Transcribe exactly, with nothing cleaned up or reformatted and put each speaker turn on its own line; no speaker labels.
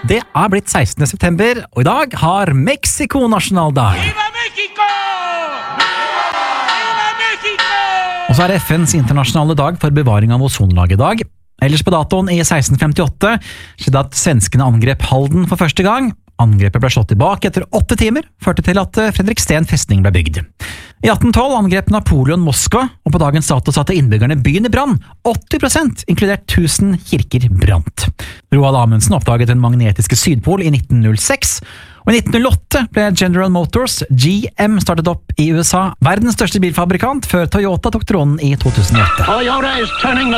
Det er blitt sekstende september, og i dag har Mexico nasjonaldag.
Viva Mexico! Viva Mexico!
Og så er det F N's internasjonale dag for bevaring av ozonlaget i dag. Ellers på datoen i seksten femtiåtte skjedde at svenskene angrep Halden for første gang. Angrepet ble slått tilbake etter åtte timer, førte til at Fredriksten festning ble bygd. I atten tolv angrep Napoleon Moskva, og på dagens dato satte innbyggerne byen i brann. åtti prosent, inkludert tusen kirker, brant. Roald Amundsen oppdaget den magnetiske sydpol i nitten null seks, og i nitten null åtte ble General Motors, G M, startet opp i U S A, verdens største bilfabrikant, før Toyota tok tronen i to tusen og åtte.
Toyota is turning the